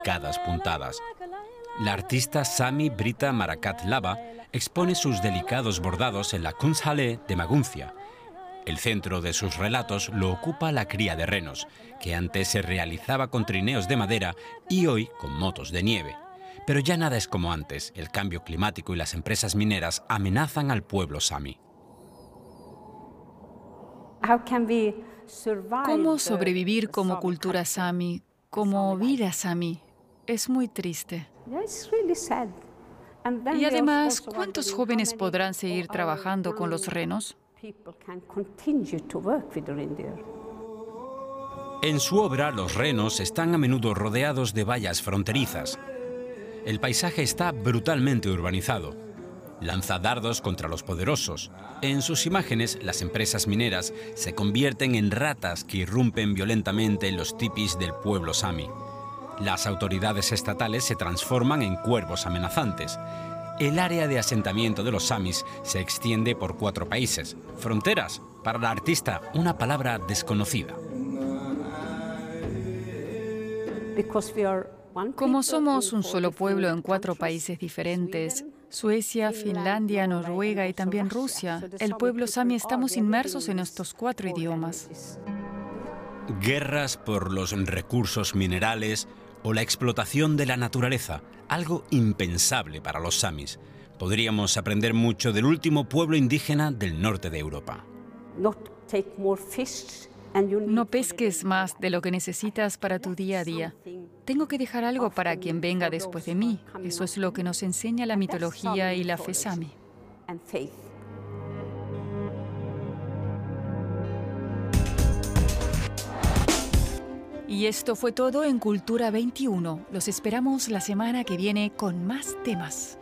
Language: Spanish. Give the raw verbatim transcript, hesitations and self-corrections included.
delicadas puntadas. La artista Sami Britta Marakat Lava expone sus delicados bordados en la Kunsthalle de Maguncia. El centro de sus relatos lo ocupa la cría de renos, que antes se realizaba con trineos de madera y hoy con motos de nieve. Pero ya nada es como antes. El cambio climático y las empresas mineras amenazan al pueblo sami. ¿Cómo sobrevivir como cultura sami, como vida sami? Es muy triste. Y además, ¿cuántos jóvenes podrán seguir trabajando con los renos? En su obra, los renos están a menudo rodeados de vallas fronterizas. El paisaje está brutalmente urbanizado. Lanza dardos contra los poderosos. En sus imágenes, las empresas mineras se convierten en ratas que irrumpen violentamente en los tipis del pueblo sami. Las autoridades estatales se transforman en cuervos amenazantes. El área de asentamiento de los samis se extiende por cuatro países. Fronteras, para la artista, una palabra desconocida. Como somos un solo pueblo en cuatro países diferentes, Suecia, Finlandia, Noruega y también Rusia, el pueblo sami estamos inmersos en estos cuatro idiomas. Guerras por los recursos minerales o la explotación de la naturaleza, algo impensable para los samis. Podríamos aprender mucho del último pueblo indígena del norte de Europa. No pesques más de lo que necesitas para tu día a día. Tengo que dejar algo para quien venga después de mí. Eso es lo que nos enseña la mitología y la fe sami. Y esto fue todo en Cultura veintiuno. Los esperamos la semana que viene con más temas.